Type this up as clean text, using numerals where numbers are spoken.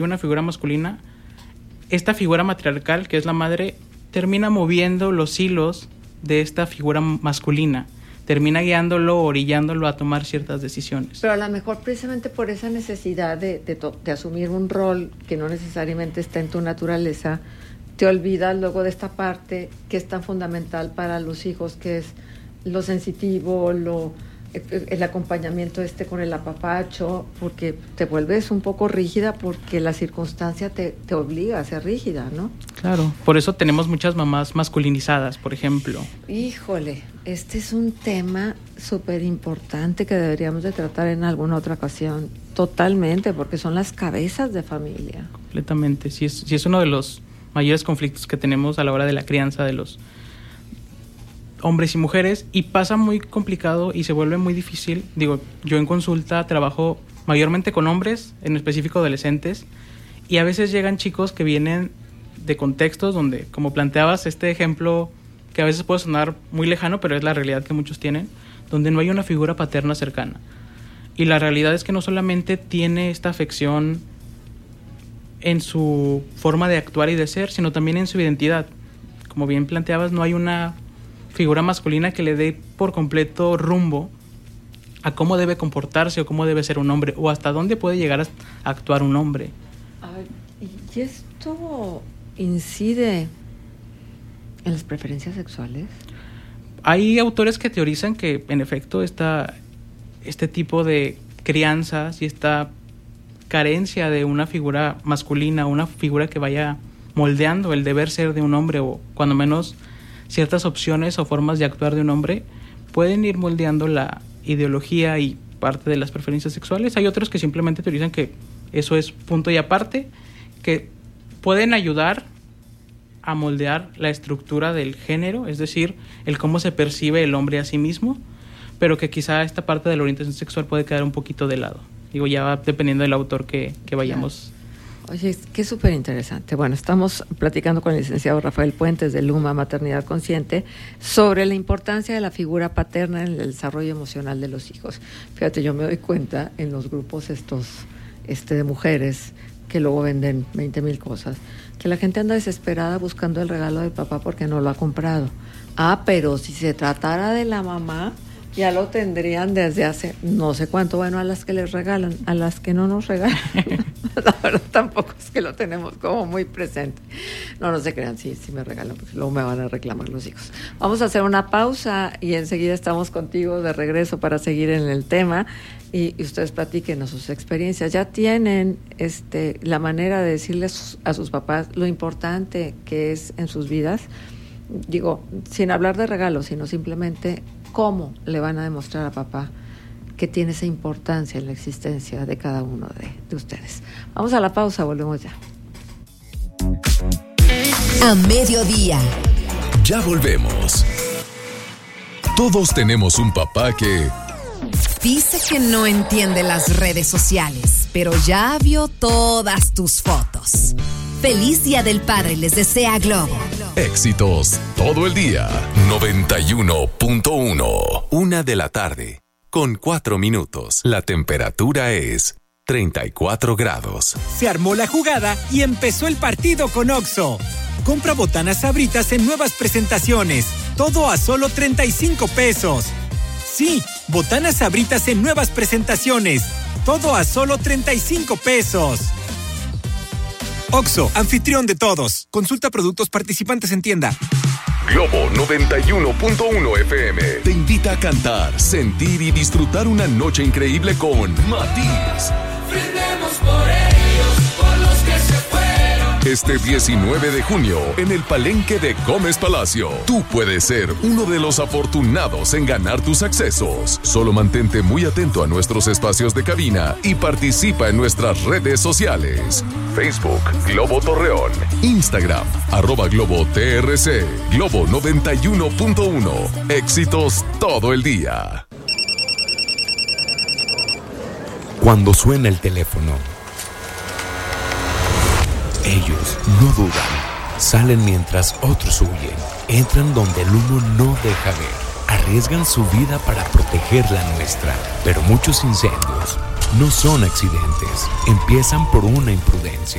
una figura masculina, esta figura matriarcal, que es la madre, termina moviendo los hilos de esta figura masculina, termina guiándolo, orillándolo a tomar ciertas decisiones. Pero a lo mejor precisamente por esa necesidad de asumir un rol que no necesariamente está en tu naturaleza, te olvidas luego de esta parte que es tan fundamental para los hijos, que es lo sensitivo, el acompañamiento con el apapacho, porque te vuelves un poco rígida porque la circunstancia te obliga a ser rígida, ¿no? Claro, por eso tenemos muchas mamás masculinizadas, por ejemplo. Híjole, este es un tema súper importante que deberíamos de tratar en alguna otra ocasión, totalmente, porque son las cabezas de familia. Completamente, sí es uno de los mayores conflictos que tenemos a la hora de la crianza de los hombres y mujeres, y pasa muy complicado y se vuelve muy difícil. Digo, yo en consulta trabajo mayormente con hombres, en específico adolescentes, y a veces llegan chicos que vienen de contextos donde, como planteabas este ejemplo, que a veces puede sonar muy lejano, pero es la realidad que muchos tienen, donde no hay una figura paterna cercana. Y la realidad es que no solamente tiene esta afección en su forma de actuar y de ser, sino también en su identidad. Como bien planteabas, no hay una figura masculina que le dé por completo rumbo a cómo debe comportarse o cómo debe ser un hombre, o hasta dónde puede llegar a actuar un hombre. A ver, ¿y esto incide en las preferencias sexuales? Hay autores que teorizan que, en efecto, este tipo de crianzas y esta carencia de una figura masculina, una figura que vaya moldeando el deber ser de un hombre, o cuando menos ciertas opciones o formas de actuar de un hombre, pueden ir moldeando la ideología y parte de las preferencias sexuales. Hay otros que simplemente teorizan que eso es punto y aparte, que pueden ayudar a moldear la estructura del género, es decir, el cómo se percibe el hombre a sí mismo, pero que quizá esta parte de la orientación sexual puede quedar un poquito de lado. Digo, ya va dependiendo del autor que vayamos. Oye, qué súper interesante. Bueno, estamos platicando con el licenciado Rafael Puentes de Luma Maternidad Consciente sobre la importancia de la figura paterna en el desarrollo emocional de los hijos. Fíjate, yo me doy cuenta en los grupos de mujeres que luego venden 20,000 cosas, que la gente anda desesperada buscando el regalo de papá porque no lo ha comprado. Pero si se tratara de la mamá, ya lo tendrían desde hace no sé cuánto. Bueno, a las que les regalan, a las que no nos regalan, la verdad tampoco es que lo tenemos como muy presente. No se crean, sí me regalan, porque luego me van a reclamar los hijos. Vamos a hacer una pausa y enseguida estamos contigo de regreso para seguir en el tema, y ustedes platíquenos sus experiencias. Ya tienen la manera de decirles a sus papás lo importante que es en sus vidas. Digo, sin hablar de regalos, sino simplemente cómo le van a demostrar a papá que tiene esa importancia en la existencia de cada uno de ustedes. Vamos a la pausa, volvemos ya. A mediodía. Ya volvemos. Todos tenemos un papá que dice que no entiende las redes sociales, pero ya vio todas tus fotos. Feliz Día del Padre les desea Globo. Éxitos todo el día. 91.1. 1:04 p.m. La temperatura es 34 grados. Se armó la jugada y empezó el partido con OXXO. Compra botanas Sabritas en nuevas presentaciones. Todo a solo 35 pesos. Sí, botanas Sabritas en nuevas presentaciones. Todo a solo 35 pesos. OXXO, anfitrión de todos. Consulta productos participantes en tienda. Globo 91.1 FM te invita a cantar, sentir y disfrutar una noche increíble con Matiz. Brindemos por ellos, por los que se fueron. Este 19 de junio, en el Palenque de Gómez Palacio, tú puedes ser uno de los afortunados en ganar tus accesos. Solo mantente muy atento a nuestros espacios de cabina y participa en nuestras redes sociales. Facebook, Globo Torreón. Instagram, @GloboTRC. Globo 91.1. Éxitos todo el día. Cuando suena el teléfono, ellos no dudan. Salen mientras otros huyen. Entran donde el humo no deja ver. Arriesgan su vida para proteger la nuestra. Pero muchos incendios no son accidentes, empiezan por una imprudencia.